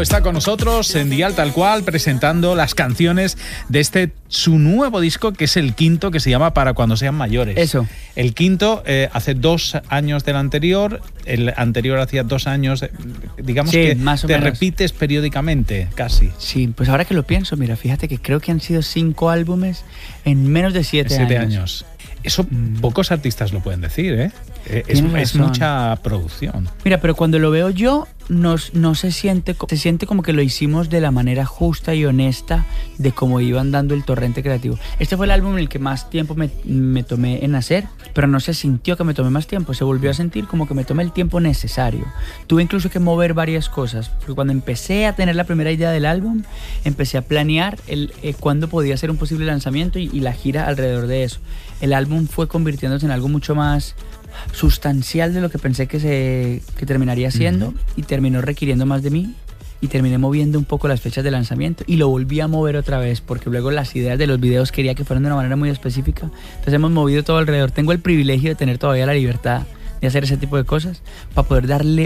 Está con nosotros en Dial Tal Cual presentando las canciones de su nuevo disco, que es el quinto, que se llama Para Cuando Sean Mayores. Eso. El quinto hace 2 años del anterior, el anterior hacía 2 años, digamos, sí, que más o te menos. Repites periódicamente, casi. Sí, pues ahora que lo pienso, mira, fíjate que creo que han sido 5 álbumes en menos de 7 años. Eso pocos artistas lo pueden decir, ¿eh? Es mucha producción. Mira, pero cuando lo veo yo, no se siente como que lo hicimos de la manera justa y honesta de cómo iban dando el torrente creativo. Este fue el álbum en el que más tiempo me tomé en hacer, pero no se sintió que me tomé más tiempo, se volvió a sentir como que me tomé el tiempo necesario. Tuve incluso que mover varias cosas, porque cuando empecé a tener la primera idea del álbum, empecé a planear cuándo podía ser un posible lanzamiento y la gira alrededor de eso. El álbum fue convirtiéndose en algo mucho más sustancial de lo que pensé que terminaría siendo, y terminó requiriendo más de mí, y terminé moviendo un poco las fechas de lanzamiento y lo volví a mover otra vez porque luego las ideas de los videos quería que fueran de una manera muy específica. Entonces hemos movido todo alrededor. Tengo el privilegio de tener todavía la libertad de hacer ese tipo de cosas para poder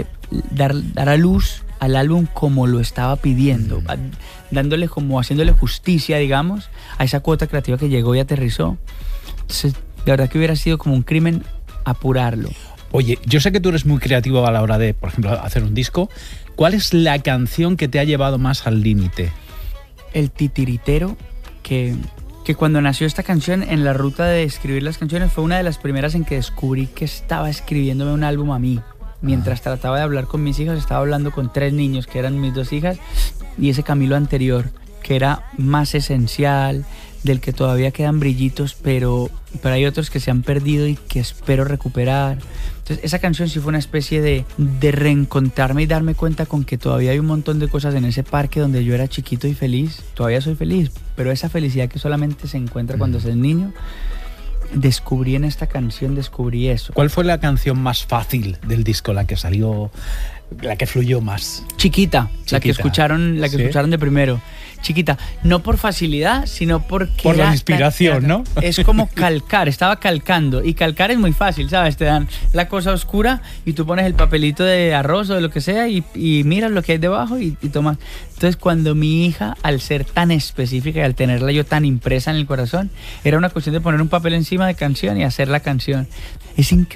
dar a luz al álbum como lo estaba pidiendo, dándole, como haciéndole justicia, digamos, a esa cuota creativa que llegó y aterrizó. Entonces, de verdad que hubiera sido como un crimen apurarlo. Oye, yo sé que tú eres muy creativo a la hora de, por ejemplo, hacer un disco. ¿Cuál es la canción que te ha llevado más al límite? El titiritero, que cuando nació esta canción, en la ruta de escribir las canciones, fue una de las primeras en que descubrí que estaba escribiéndome un álbum a mí. Mientras trataba de hablar con mis hijas, estaba hablando con 3 niños, que eran mis 2 hijas, y ese Camilo anterior, que era más esencial, del que todavía quedan brillitos, pero hay otros que se han perdido y que espero recuperar. Entonces esa canción sí fue una especie de reencontrarme y darme cuenta con que todavía hay un montón de cosas en ese parque donde yo era chiquito y feliz. Todavía soy feliz, pero esa felicidad que solamente se encuentra cuando se es niño, descubrí en esta canción, descubrí eso. ¿Cuál fue la canción más fácil del disco, la que salió, la que fluyó más? Chiquita. La que escucharon de primero. Chiquita, no por facilidad, sino porque... Por la inspiración, ¿no? Es como calcar, estaba calcando. Y calcar es muy fácil, ¿sabes? Te dan la cosa oscura y tú pones el papelito de arroz o de lo que sea y miras lo que hay debajo y tomas. Entonces, cuando mi hija, al ser tan específica y al tenerla yo tan impresa en el corazón, era una cuestión de poner un papel encima de canción y hacer la canción. Es increíble.